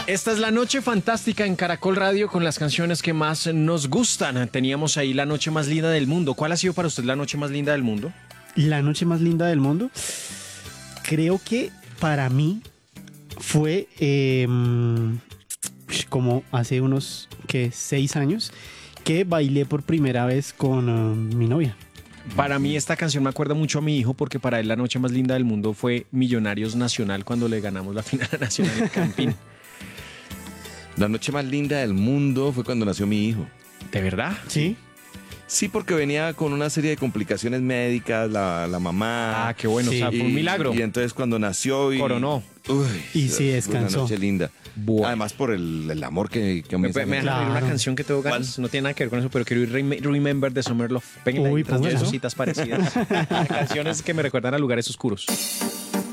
Esta es la noche fantástica en Caracol Radio con las canciones que más nos gustan. Teníamos ahí la noche más linda del mundo. ¿Cuál ha sido para usted la noche más linda del mundo? La noche más linda del mundo. Creo que para mí fue como hace unos 6 años que bailé por primera vez con mi novia. Para mí esta canción me acuerda mucho a mi hijo porque para él la noche más linda del mundo fue Millonarios Nacional cuando le ganamos la final nacional en Campín. La noche más linda del mundo fue cuando nació mi hijo. ¿De verdad? ¿Sí? Sí, porque venía con una serie de complicaciones médicas, la mamá. Ah, qué bueno, Sí. o sea, fue un milagro. Y entonces cuando nació y... Coronó. Uy, Y sí, fue descansó. una noche linda. Bueno. Además por el amor que Me comienza. dejan Claro. oír una canción que tengo ganas, no tiene nada que ver con eso, pero quiero ir Remember de Summer Love. Péguenle ahí Uy, tras póngala. cositas parecidas. Canciones que me recuerdan a lugares oscuros.